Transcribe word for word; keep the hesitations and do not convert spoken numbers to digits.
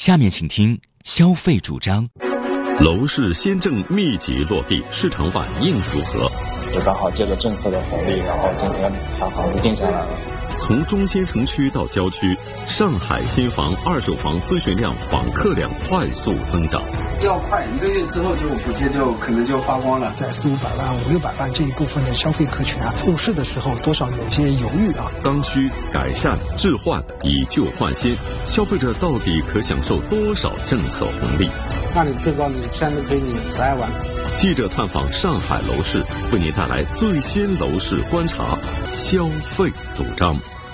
下面请听消费主张。 楼市新政密集落地，市场反应如何？ 也刚好借着政策的红利，然后今天把房子定下来了。 从中心城区到郊区，上海新房二手房咨询量、访客量快速增长。 要快，一个月之后就补贴就可能就发光了。 在四五百万、五六百万这一部分的消费客群啊，入市的时候多少有些犹豫啊。 刚需、改善、置换，以旧换新，消费者到底可享受多少政策红利？ 那你最高你现在可以领十二万。 记者探访上海楼市，为您带来最新楼市观察、消费主张。